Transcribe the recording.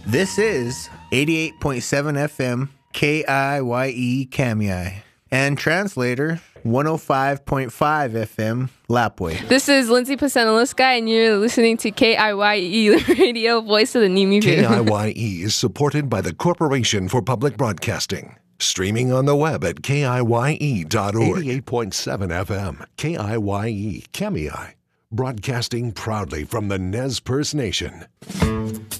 This is 88.7 FM KIYE Kamiai and translator 105.5 FM Lapway. This is Lindsay Pasenaliska, and you're listening to KIYE Radio, voice of the Nimi KIYE is supported by the Corporation for Public Broadcasting. Streaming on the web at KIYE.org. 88.7 FM, KIYE Kamiai. Broadcasting proudly from the Nez Perce Nation.